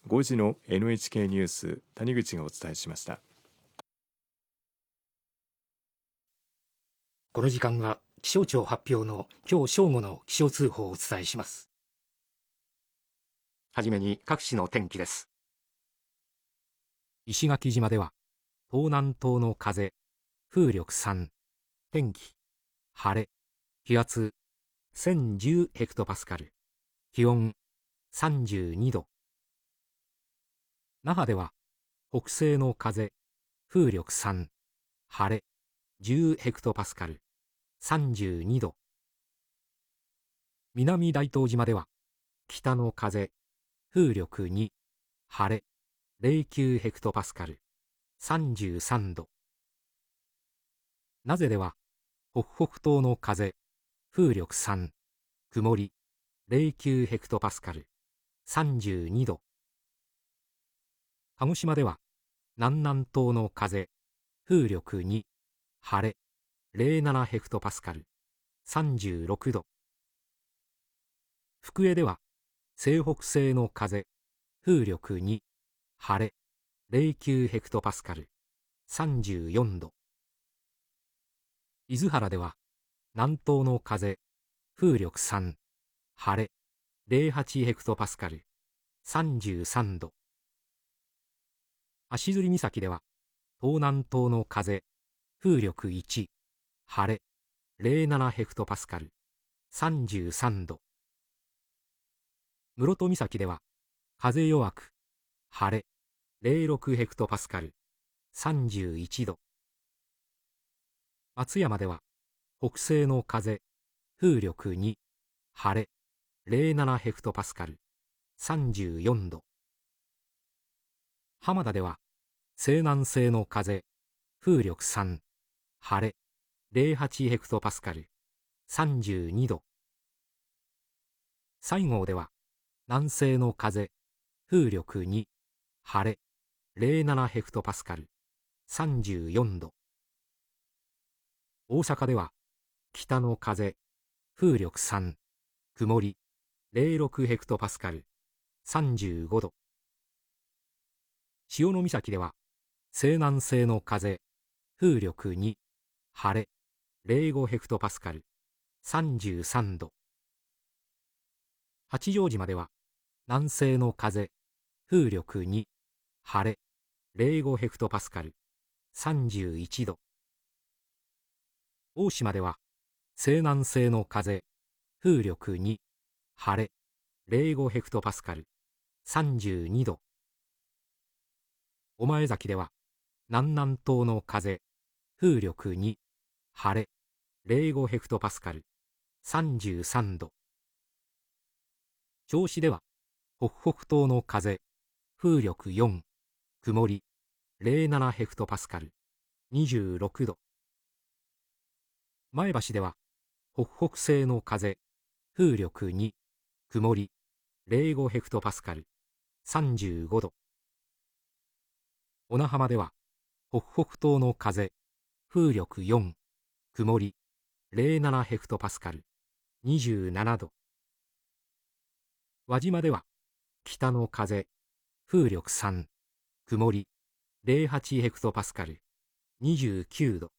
5時の NHK ニュース、谷口がお伝えしました。 この時間は気象庁発表の今日正午の気象通報をお伝えします。はじめに各地の天気です。石垣島では東南東の風、風力3、天気晴れ、気圧1010ヘクトパスカル、気温32度。那覇では北西の風、風力3、晴れ、10ヘクトパスカル、32度。南大東島では北の風、風力2、晴れ、09ヘクトパスカル、33度。名瀬では北北東の風、風力3、曇り、09ヘクトパスカル、32度。鹿児島では南南東の風、風力2、晴れ、07ヘクトパスカル、36度。福江では西北西の風、風力2、晴れ、09ヘクトパスカル、34度。伊豆原では南東の風、風力3、晴れ、08ヘクトパスカル、33度。足摺岬では東南東の風、風力1、晴れ、07ヘクトパスカル、33度。室戸岬では風弱く、晴れ、06ヘクトパスカル、31度。松山では北西の風、風力2、晴れ、07ヘクトパスカル、34度。浜田では西南西の風、風力3、晴れ、08ヘクトパスカル、32度。西郷では南西の風、風力2、晴れ、07ヘクトパスカル、34度。大阪では北の風、風力3、曇り、06ヘクトパスカル、35度。潮岬では西南西の風、風力2、晴れ、05ヘクトパスカル、33度。八丈島では南西の風、風力2、晴れ、05ヘクトパスカル、31度。大島では西南西の風、風力2、晴れ、05ヘクトパスカル、32度。御前崎では南南東の風、風力2、晴れ、05ヘクトパスカル、33度。銚子では北北東の風、風力4、曇り、07ヘクトパスカル、26度。前橋では北北西の風、風力2、曇り、05ヘクトパスカル、35度。小名浜では北北東の風、風力4、曇り、07ヘクトパスカル、27度。輪島では北の風、風力3、曇り、08ヘクトパスカル、29度。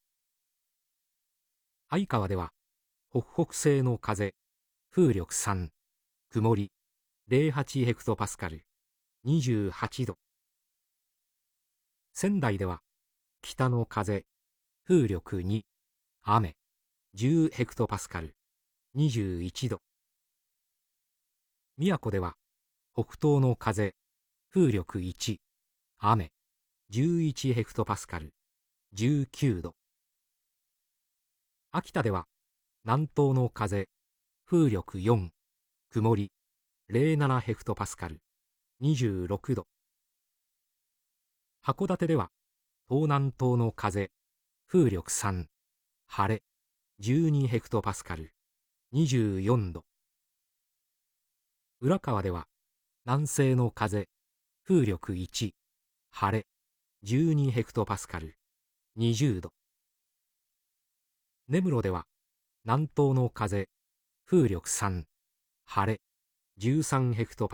相川では北北西の風、風力3、曇り、08ヘクトパスカル、28度。仙台では北の風、風力2、雨、10ヘクトパスカル、21度。宮古では北東の風、風力1、雨、11ヘクトパスカル、19度。秋田では南東の風、風力4、曇り、07ヘクトパスカル、26度。函館では東南東の風、風力3、晴れ、12ヘクトパスカル、24度。浦河では南西の風、風力1、晴れ、12ヘクトパスカル、20度。根室では南東の風、風力3、晴れ、13ヘクトパスカル、